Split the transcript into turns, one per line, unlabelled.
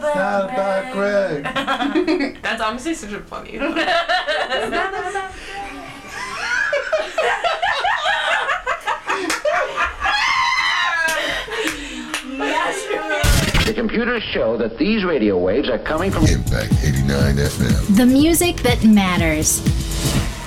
Not about Greg.
That's honestly such a funny.
The computers show that these radio waves are coming from
Impact 89 FM.
The music that matters.